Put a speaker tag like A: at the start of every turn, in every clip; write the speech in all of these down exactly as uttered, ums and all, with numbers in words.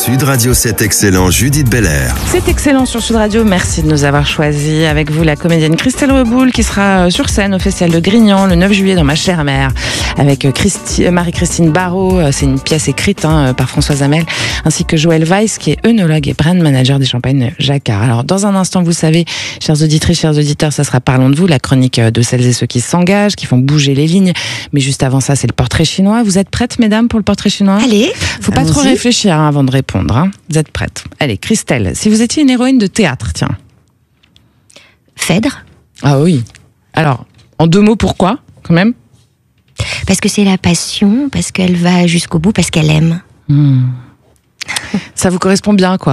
A: Sud Radio, c'est excellent, Judith Belair.
B: C'est excellent sur Sud Radio, merci de nous avoir choisis. Avec vous, la comédienne Christelle Reboul qui sera sur scène au Festival de Grignan le neuf juillet dans Ma chère mère avec Christi- Marie-Christine Barrault. C'est une pièce écrite hein, par Françoise Hamel, ainsi que Joël Weiss qui est œnologue et brand manager des champagnes Jacquard. Alors dans un instant, vous savez, chers auditrices, chers auditeurs, ça sera Parlons de vous, la chronique de celles et ceux qui s'engagent, qui font bouger les lignes. Mais juste avant ça, c'est le portrait chinois. Vous êtes prêtes, mesdames, pour le portrait chinois ?
C: Allez,
B: faut pas trop réfléchir hein, avant de répondre. Hein. Vous êtes prête ? Allez, Christelle, si vous étiez une héroïne de théâtre, tiens.
C: Phèdre.
B: Ah oui. Alors, en deux mots, pourquoi, quand même ?
C: Parce que c'est la passion, parce qu'elle va jusqu'au bout, parce qu'elle aime.
B: Mmh. Ça vous correspond bien, quoi ?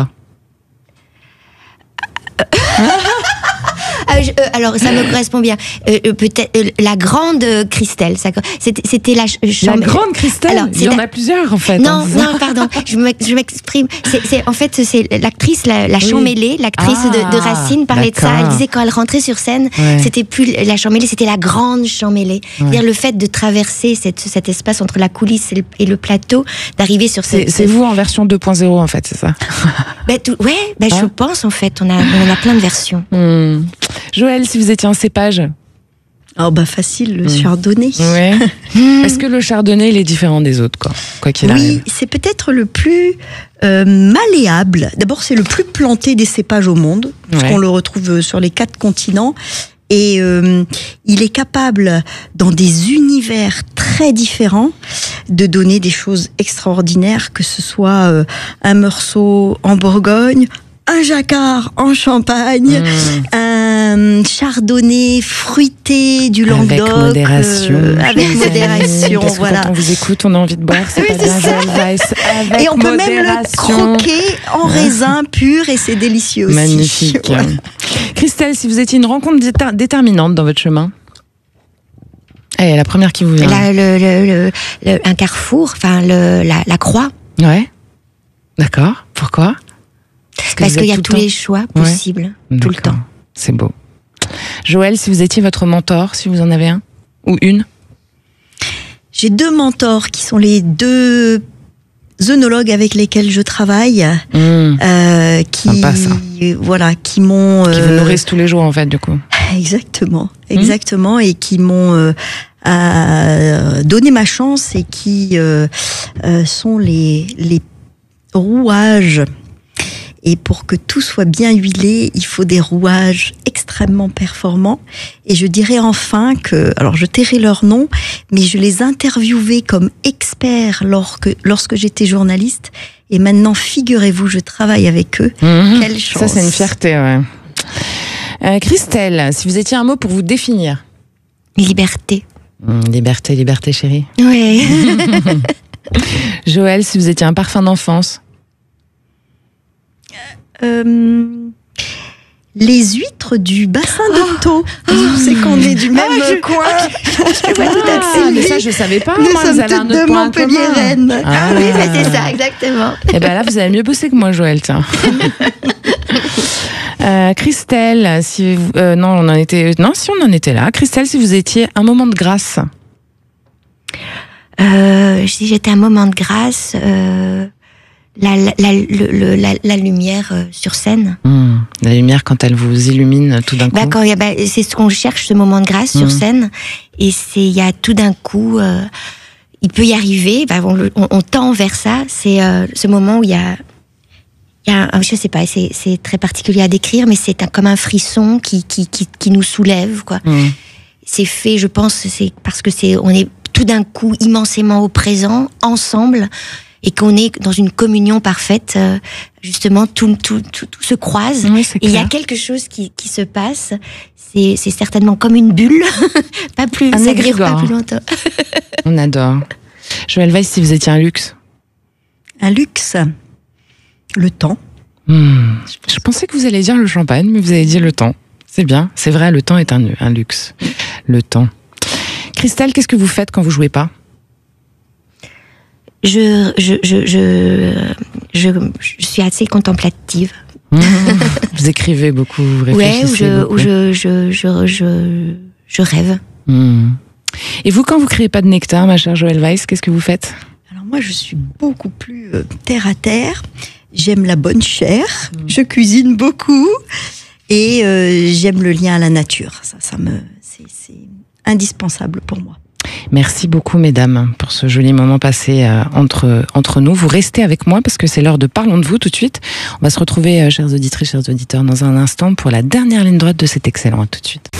C: Euh, je, euh, alors, ça me correspond bien. Euh, euh, peut-être euh, la grande euh, Christelle. Ça, c'était, c'était la ch- chambre.
B: La grande Christelle. Alors, il y en a plusieurs en fait.
C: Non,
B: hein,
C: non, pardon. Je, je m'exprime. C'est, c'est en fait c'est l'actrice, la, la Champmélé, oui. l'actrice ah, de, de Racine parlait d'accord. de ça. Elle disait quand elle rentrait sur scène, ouais. c'était plus la Champmélé, c'était la grande Champmélé. Ouais. C'est-à-dire le fait de traverser cette, cet espace entre la coulisse et le, et le plateau, d'arriver sur.
B: C'est,
C: cette,
B: c'est vous en version deux point zéro en fait, c'est ça.
C: Ben, tout, ouais, ben, ah. je pense en fait. On a, on a plein de versions.
B: Mmh. Joël, si vous étiez un cépage ?
D: Oh bah facile, le mmh. chardonnay.
B: Ouais. Est-ce que le chardonnay il est différent des autres, quoi, quoi qu'il
D: oui,
B: arrive ?
D: Oui, c'est peut-être le plus euh, malléable. D'abord, c'est le plus planté des cépages au monde, parce ouais. qu'on le retrouve sur les quatre continents. Et euh, il est capable, dans des univers très différents, de donner des choses extraordinaires, que ce soit euh, un meursault en Bourgogne, un jacquard en Champagne, mmh. un chardonnay fruité du Languedoc.
B: Avec modération. Euh,
D: avec modération,
B: parce que
D: voilà.
B: Quand on vous écoute, on a envie de boire, c'est
D: oui,
B: pas bien, Joël Weiss. Avec
D: et on peut
B: modération.
D: même le croquer en raisin pur et c'est délicieux aussi.
B: Magnifique. Ouais. Christelle, si vous étiez une rencontre déter- déterminante dans votre chemin ? Allez, la première qui vous vient.
C: La, le, le, le, le, un carrefour, enfin le, la, la croix.
B: Ouais. D'accord. Pourquoi ?
C: Parce, Parce qu'il y a tous les choix possibles, ouais. tout le temps.
B: C'est beau. Joël, si vous étiez votre mentor, si vous en avez un ou une ?
D: J'ai deux mentors qui sont les deux œnologues avec lesquels je travaille, mmh. euh, qui
B: Sympa, ça.
D: voilà, qui m'ont
B: euh, qui vous
D: euh,
B: nourrissent tous les jours en fait, du coup.
D: Exactement, exactement, mmh. et qui m'ont euh, euh, donné ma chance et qui euh, euh, sont les les rouages. Et pour que tout soit bien huilé, il faut des rouages extrêmement performants. Et je dirais enfin que, alors je tairai leur nom, mais je les interviewais comme experts lorsque, lorsque j'étais journaliste. Et maintenant, figurez-vous, je travaille avec eux. Mmh. Quelle chance.
B: Ça, c'est une fierté, ouais. Euh, Christelle, si vous étiez un mot pour vous définir.
C: Liberté.
B: Mmh, liberté, liberté, chérie.
C: Oui.
B: Joël, si vous étiez un parfum d'enfance.
D: Euh, les huîtres du bassin d'Honnetot. Oh. C'est qu'on est du même ah, je, coin.
B: Je vois tout à fait. Mais ça, je savais pas.
D: Nous
B: moi,
D: sommes toutes de Montpellier-Rennes.
C: Ah, ah oui, bah, c'est ça, exactement.
B: Et ben là, vous avez mieux bossé que moi, Joël. Tiens. euh, Christelle, si vous, euh, non, on en était, non, si on en était là. Christelle, si vous étiez un moment de grâce.
C: Euh, si j'étais un moment de grâce. Euh... La, la, la, le, la, la lumière euh, sur scène.
B: Mmh, la lumière quand elle vous illumine tout d'un
C: bah,
B: coup.
C: Quand y a, bah, c'est ce qu'on cherche, ce moment de grâce mmh. sur scène. Et c'est, il y a tout d'un coup, euh, il peut y arriver. Bah, on, on, on tend vers ça. C'est euh, ce moment où il y a, il y a, un, je sais pas, c'est, c'est très particulier à décrire, mais c'est un, comme un frisson qui, qui, qui, qui nous soulève, quoi. Mmh. C'est fait, je pense, c'est parce que c'est, on est tout d'un coup immensément au présent, ensemble. Et qu'on est dans une communion parfaite, euh, justement, tout, tout, tout, tout se croise.
B: Oui,
C: et il y a quelque chose qui, qui se passe. C'est, c'est certainement comme une bulle, pas plus,
B: un
C: ça dure pas plus longtemps.
B: On adore. Joël Weiss, si vous étiez un luxe.
D: Un luxe, le temps.
B: Mmh. Je pensais que vous alliez dire le champagne, mais vous avez dit le temps. C'est bien, c'est vrai, le temps est un, un luxe. Le temps. Christelle, qu'est-ce que vous faites quand vous jouez pas ?
C: Je, je, je, je, je, je suis assez contemplative.
B: Mmh. Vous écrivez beaucoup, vous réfléchissez
C: ouais, ou je,
B: beaucoup.
C: Ou je, je, je, je, je rêve.
B: Mmh. Et vous, quand vous créez pas de nectar, ma chère Joël Weiss, qu'est-ce que vous faites ?
D: Alors moi, je suis beaucoup plus euh, terre à terre. j'aime la bonne chair, mmh. je cuisine beaucoup et euh, j'aime le lien à la nature. Ça, ça me, c'est, c'est indispensable pour moi.
B: Merci beaucoup, mesdames, pour ce joli moment passé euh, entre, entre nous. Vous restez avec moi parce que c'est l'heure de Parlons de vous tout de suite. On va se retrouver, euh, chères auditrices, chers auditeurs, dans un instant pour la dernière ligne droite de cet excellent. À tout de suite.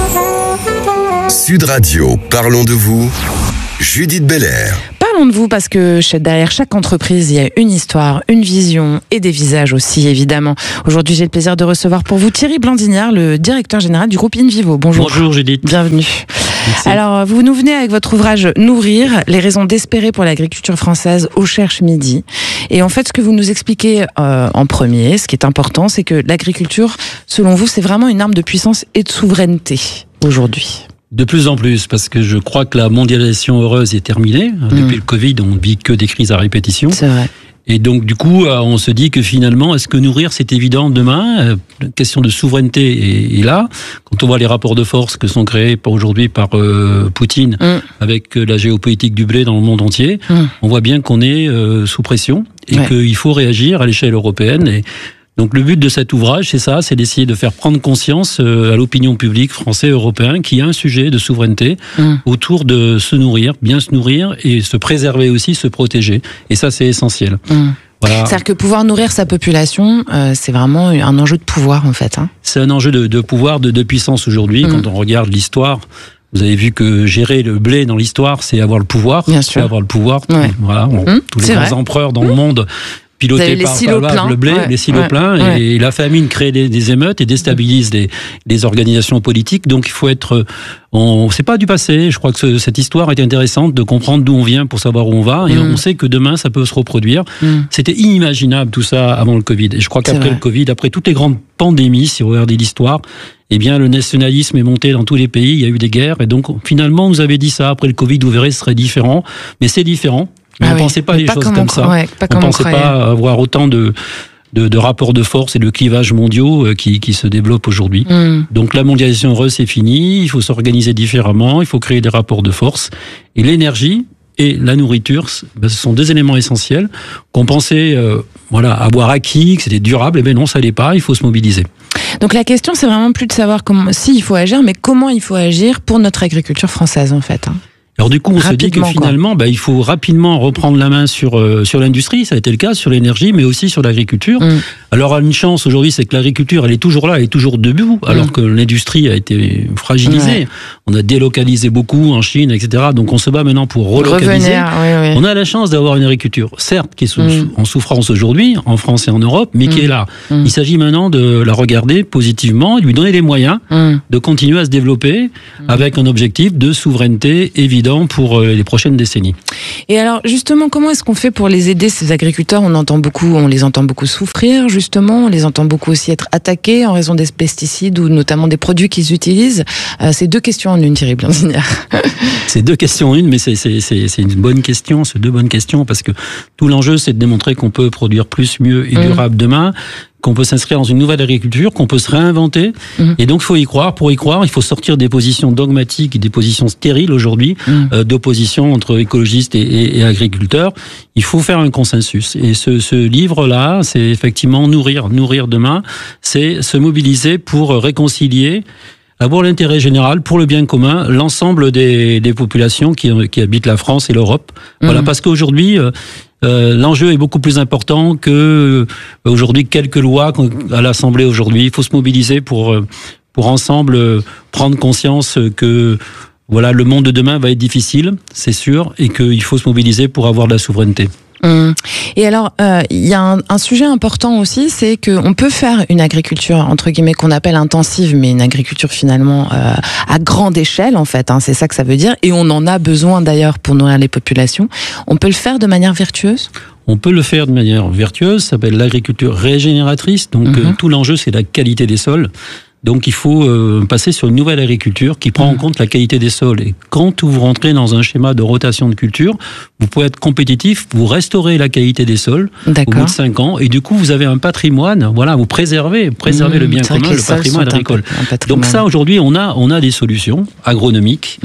A: Sud Radio, Parlons de vous, Judith Belair.
B: Parlons de vous parce que derrière chaque entreprise, il y a une histoire, une vision et des visages aussi, évidemment. Aujourd'hui, j'ai le plaisir de recevoir pour vous Thierry Blandinière, le directeur général du groupe Invivo. Bonjour.
E: Bonjour Judith.
B: Bienvenue. Merci. Alors, vous nous venez avec votre ouvrage Nourrir, les raisons d'espérer pour l'agriculture française au Cherche Midi. Et en fait, ce que vous nous expliquez euh, en premier, ce qui est important, c'est que l'agriculture, selon vous, c'est vraiment une arme de puissance et de souveraineté aujourd'hui.
E: De plus en plus, parce que je crois que la mondialisation heureuse est terminée. Mmh. Depuis le Covid, on ne vit que des crises à répétition.
B: C'est vrai.
E: Et donc, du coup, on se dit que finalement, est-ce que nourrir, c'est évident demain ? La question de souveraineté est là. Quand on voit les rapports de force que sont créés aujourd'hui par euh, Poutine, mmh. avec la géopolitique du blé dans le monde entier, mmh. on voit bien qu'on est euh, sous pression et ouais. qu'il faut réagir à l'échelle européenne. Et donc, le but de cet ouvrage, c'est ça, c'est d'essayer de faire prendre conscience euh, à l'opinion publique français, européen, qu'il y a un sujet de souveraineté mmh. autour de se nourrir, bien se nourrir et se préserver aussi, se protéger. Et ça, c'est essentiel. Mmh. Voilà.
B: C'est-à-dire que pouvoir nourrir sa population, euh, c'est vraiment un enjeu de pouvoir, en fait. Hein.
E: C'est un enjeu de, de pouvoir, de, de puissance aujourd'hui. Mmh. Quand on regarde l'histoire, vous avez vu que gérer le blé dans l'histoire, c'est avoir le pouvoir.
B: Bien sûr.
E: C'est avoir le pouvoir.
B: Ouais.
E: Voilà, on, mmh. tous les grands empereurs dans mmh. le monde piloté par, par, par le blé, ouais, les silos ouais, pleins, ouais. et la famine crée des, des émeutes et déstabilise des, des organisations politiques. Donc il faut être, on, c'est pas du passé. Je crois que ce, cette histoire est intéressante de comprendre d'où on vient pour savoir où on va, et mm. on sait que demain ça peut se reproduire. Mm. C'était inimaginable tout ça avant le Covid. Et je crois qu'après le Covid, après toutes les grandes pandémies, si vous regardez l'histoire, eh bien le nationalisme est monté dans tous les pays. Il y a eu des guerres, et donc finalement on nous avait dit ça après le Covid, vous verrez, ce serait différent, mais c'est différent. Mais ah on ne oui, pensait pas les pas choses comme, comme ça. Ouais, on ne pensait on pas avoir autant de, de, de rapports de force et de clivages mondiaux qui, qui se développent aujourd'hui. Mm. Donc la mondialisation heureuse, c'est fini. Il faut s'organiser différemment. Il faut créer des rapports de force. Et l'énergie et la nourriture, ben, ce sont deux éléments essentiels qu'on pensait euh, voilà, avoir acquis, que c'était durable. Et bien non, ça l'est pas. Il faut se mobiliser.
B: Donc la question, c'est vraiment plus de savoir comment, si il faut agir, mais comment il faut agir pour notre agriculture française, en fait. Hein.
E: Alors du coup, on
B: rapidement,
E: se dit que finalement, bah, il faut rapidement reprendre la main sur euh, sur l'industrie. Ça a été le cas sur l'énergie, mais aussi sur l'agriculture. Mm. Alors une chance aujourd'hui, c'est que l'agriculture, elle est toujours là, elle est toujours debout, alors mm. que l'industrie a été fragilisée. Ouais. On a délocalisé beaucoup en Chine, et cetera. Donc on se bat maintenant pour relocaliser.
B: Revenir, oui, oui.
E: On a la chance d'avoir une agriculture, certes, qui est sous, mm. en souffrance aujourd'hui, en France et en Europe, mais mm. qui est là. Mm. Il s'agit maintenant de la regarder positivement, de lui donner les moyens mm. de continuer à se développer mm. avec un objectif de souveraineté évident pour les prochaines décennies.
B: Et alors, justement, comment est-ce qu'on fait pour les aider, ces agriculteurs ? On entend beaucoup, on les entend beaucoup souffrir, justement. On les entend beaucoup aussi être attaqués en raison des pesticides ou notamment des produits qu'ils utilisent. Euh, c'est deux questions en une, Thierry Blandinière.
E: C'est deux questions en une, mais c'est, c'est, c'est, c'est une bonne question, c'est deux bonnes questions, parce que tout l'enjeu, c'est de démontrer qu'on peut produire plus, mieux et durable mmh. demain, qu'on peut s'inscrire dans une nouvelle agriculture, qu'on peut se réinventer. Mmh. Et donc, il faut y croire. Pour y croire, il faut sortir des positions dogmatiques et des positions stériles aujourd'hui, mmh. euh, d'opposition entre écologistes et, et, et agriculteurs. Il faut faire un consensus. Et ce, ce livre-là, c'est effectivement nourrir, nourrir demain. C'est se mobiliser pour réconcilier, avoir l'intérêt général, pour le bien commun, l'ensemble des, des populations qui, qui habitent la France et l'Europe. Mmh. Voilà, parce qu'aujourd'hui, euh, Euh, l'enjeu est beaucoup plus important que euh, aujourd'hui quelques lois à l'Assemblée aujourd'hui. Il faut se mobiliser pour euh, pour ensemble euh, prendre conscience que voilà, le monde de demain va être difficile, c'est sûr, et qu'il faut se mobiliser pour avoir de la souveraineté.
B: Mmh. Et alors, il euh, y a un, un sujet important aussi, c'est qu'on peut faire une agriculture, entre guillemets, qu'on appelle intensive, mais une agriculture finalement euh, à grande échelle, en fait, hein, c'est ça que ça veut dire, et on en a besoin d'ailleurs pour nourrir les populations. On peut le faire de manière vertueuse ?
E: On peut le faire de manière vertueuse, ça s'appelle l'agriculture régénératrice, donc mmh. euh, tout l'enjeu c'est la qualité des sols. Donc il faut euh, passer sur une nouvelle agriculture qui prend mmh. en compte la qualité des sols. Et quand vous rentrez dans un schéma de rotation de culture, vous pouvez être compétitif, vous restaurez la qualité des sols D'accord. au bout de cinq ans, et du coup vous avez un patrimoine, voilà, vous préservez, préservez mmh, le bien commun, le patrimoine agricole. Patrimoine. Donc ça, aujourd'hui, on a, on a des solutions agronomiques, mmh.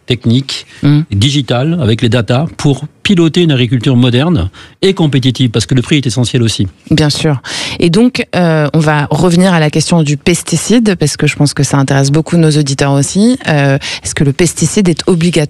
E: techniques, mmh. digitales, avec les data, pour piloter une agriculture moderne et compétitive, parce que le prix est essentiel aussi.
B: Bien sûr. Et donc, euh, on va revenir à la question du pesticide, parce que je pense que ça intéresse beaucoup nos auditeurs aussi. Euh, est-ce que le pesticide est obligatoire ?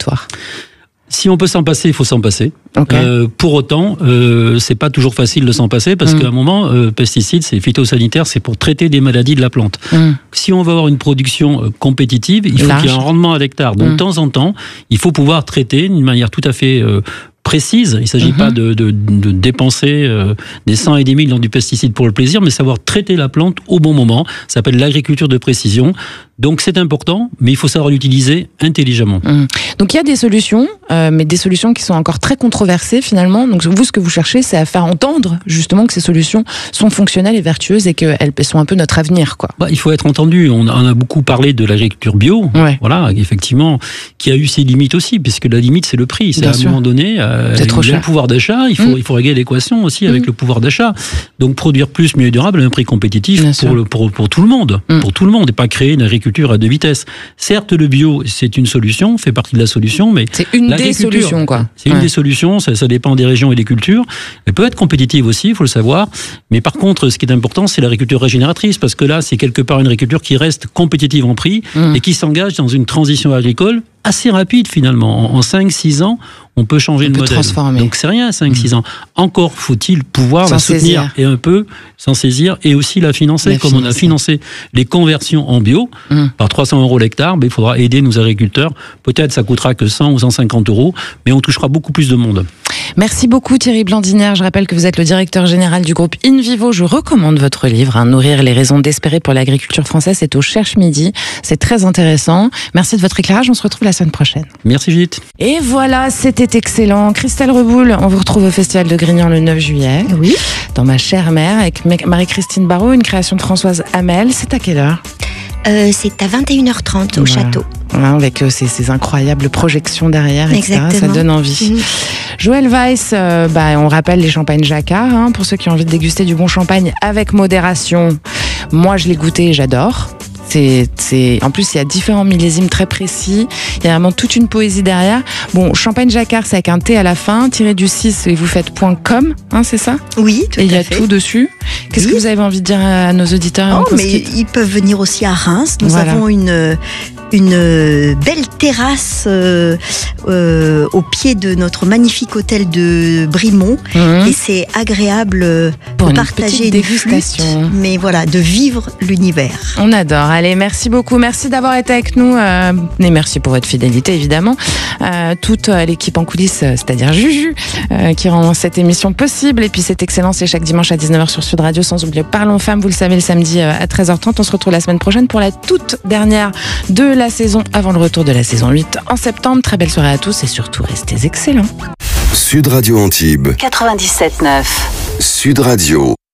E: Si on peut s'en passer, il faut s'en passer.
B: Okay.
E: Euh, pour autant, euh, c'est pas toujours facile de s'en passer parce mmh. qu'à un moment, euh, pesticides, c'est phytosanitaire, c'est pour traiter des maladies de la plante. Mmh. Si on veut avoir une production euh, compétitive, il faut Large. qu'il y ait un rendement à l'hectare. Donc, mmh. de temps en temps, il faut pouvoir traiter d'une manière tout à fait euh, précise. Il ne s'agit mmh. pas de, de, de dépenser euh, des cent et des mille dans du pesticide pour le plaisir, mais savoir traiter la plante au bon moment. Ça s'appelle l'agriculture de précision. Donc c'est important, mais il faut savoir l'utiliser intelligemment.
B: Mmh. Donc il y a des solutions, euh, mais des solutions qui sont encore très controversées finalement. Donc vous, ce que vous cherchez, c'est à faire entendre justement que ces solutions sont fonctionnelles et vertueuses et qu'elles sont un peu notre avenir, quoi.
E: Bah, il faut être entendu. On a beaucoup parlé de l'agriculture bio,
B: ouais.
E: voilà, effectivement, qui a eu ses limites aussi, puisque la limite c'est le prix. C'est Bien à sûr. un moment donné, euh,
B: c'est trop cher.
E: Le pouvoir d'achat, il faut, mmh. il faut régler l'équation aussi avec mmh. le pouvoir d'achat. Donc produire plus, mieux et durable à un prix compétitif pour, le, pour, pour tout le monde, mmh. pour tout le monde, et pas créer une agriculture à deux vitesses. Certes, le bio, c'est une solution, fait partie de la solution, mais
B: c'est une des solutions, quoi.
E: C'est
B: ouais.
E: une des solutions, ça, ça dépend des régions et des cultures. Elle peut être compétitive aussi, il faut le savoir. Mais par contre, ce qui est important, c'est l'agriculture régénératrice, parce que là, c'est quelque part une agriculture qui reste compétitive en prix mmh. et qui s'engage dans une transition agricole assez rapide finalement. En cinq six ans, on peut changer
B: on
E: le
B: peut
E: modèle.
B: Transformer.
E: Donc c'est rien, cinq six mmh. ans. Encore faut-il pouvoir
B: s'en
E: la soutenir
B: saisir.
E: et un peu s'en saisir et aussi la financer. La Comme financer. on a financé les conversions en bio mmh. par trois cents euros l'hectare, ben, il faudra aider nos agriculteurs. Peut-être ça coûtera que cent ou cent cinquante euros, mais on touchera beaucoup plus de monde.
B: Merci beaucoup Thierry Blandinière. Je rappelle que vous êtes le directeur général du groupe InVivo. Je recommande votre livre, hein, Nourrir les raisons d'espérer pour l'agriculture française. C'est au Cherche Midi. C'est très intéressant. Merci de votre éclairage. On se retrouve la semaine prochaine.
E: Merci Judith.
B: Et voilà, c'était excellent. Christelle Reboul, on vous retrouve au Festival de Grignan le neuf juillet.
C: Oui.
B: Dans Ma chère mère avec Marie-Christine Barraud, une création de Françoise Hamel. C'est à quelle heure ?
C: Euh, c'est à vingt et une heures trente au
B: voilà.
C: château.
B: Voilà, avec euh, ces, ces incroyables projections derrière, et cetera. Ça donne envie. Mmh. Joël Weiss, euh, bah, on rappelle les champagnes Jacquard, hein, pour ceux qui ont envie de déguster du bon champagne avec modération. Moi, je l'ai goûté et j'adore. C'est, c'est, en plus, il y a différents millésimes très précis. Il y a vraiment toute une poésie derrière. Bon, champagne Jacquard, c'est avec un T à la fin, tiré du six et vous faites .com, hein, c'est ça ?
C: Oui, tout à fait.
B: Et il y a tout dessus. Qu'est-ce oui. que vous avez envie de dire à nos auditeurs ?
D: Oh, mais ils peuvent venir aussi à Reims. Nous
B: voilà.
D: avons une, une belle terrasse euh, euh, au pied de notre magnifique hôtel de Brimont. Mmh. Et c'est agréable
B: Pour
D: de
B: une
D: partager une
B: dégustation.
D: Flûte, mais voilà, de vivre l'univers.
B: On adore. Allez, merci beaucoup. Merci d'avoir été avec nous. Euh, et merci pour votre fidélité, évidemment. Euh, toute l'équipe en coulisses, c'est-à-dire Juju, euh, qui rend cette émission possible. Et puis, c'est excellent. C'est chaque dimanche à dix-neuf heures sur Sud Radio, sans oublier Parlons Femmes. Vous le savez, le samedi à treize heures trente. On se retrouve la semaine prochaine pour la toute dernière de la saison, avant le retour de la saison huit en septembre. Très belle soirée à tous et surtout, restez excellents.
A: Sud Radio Antibes.
F: quatre-vingt-dix-sept neuf.
A: Sud Radio.